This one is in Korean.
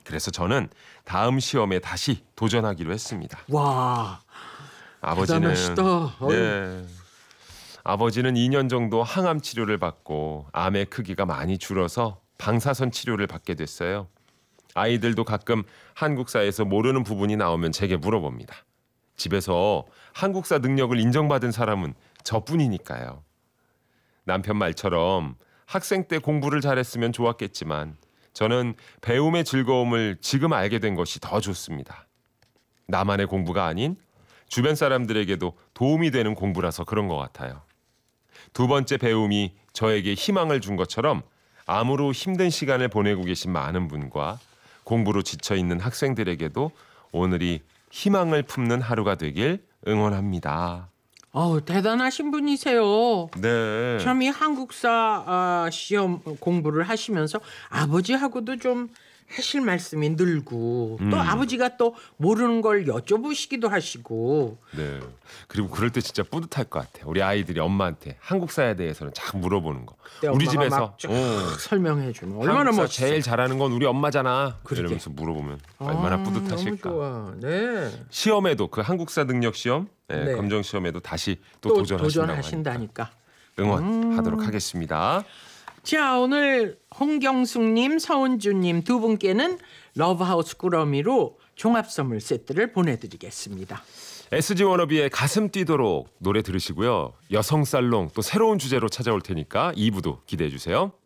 그래서 저는 다음 시험에 다시 도전하기로 했습니다. 와, 아버지는 대단하시다. 네. 아버지는 2년 정도 항암 치료를 받고 암의 크기가 많이 줄어서 방사선 치료를 받게 됐어요. 아이들도 가끔 한국사에서 모르는 부분이 나오면 제게 물어봅니다. 집에서 한국사 능력을 인정받은 사람은 저뿐이니까요. 남편 말처럼 학생 때 공부를 잘했으면 좋았겠지만 저는 배움의 즐거움을 지금 알게 된 것이 더 좋습니다. 나만의 공부가 아닌 주변 사람들에게도 도움이 되는 공부라서 그런 것 같아요. 두 번째 배움이 저에게 희망을 준 것처럼 암으로 힘든 시간을 보내고 계신 많은 분과 공부로 지쳐있는 학생들에게도 오늘이 희망을 품는 하루가 되길 응원합니다. 대단하신 분이세요. 네. 참 이 한국사 시험 공부를 하시면서 아버지하고도 좀 하실 말씀이 늘고 또 아버지가 또 모르는 걸 여쭤보시기도 하시고. 네. 그리고 그럴 때 진짜 뿌듯할 것 같아요. 우리 아이들이 엄마한테 한국사에 대해서는 자꾸 물어보는 거. 우리 엄마가 집에서 막 쫙 설명해 주면 얼마나 한국사 멋있어. 제일 잘하는 건 우리 엄마잖아. 그러게. 이러면서 물어보면 얼마나 뿌듯하실까. 너무 좋아. 네. 시험에도 그 한국사 능력 시험, 네. 검정 시험에도 다시 또 또 도전하신다고 하니까 도전하신다니까. 응원하도록 하겠습니다. 자, 오늘 홍경숙님, 서은주님 두 분께는 러브하우스 꾸러미로 종합선물 세트를 보내드리겠습니다. SG 워너비의 가슴 뛰도록 노래 들으시고요. 여성살롱 또 새로운 주제로 찾아올 테니까 2부도 기대해 주세요.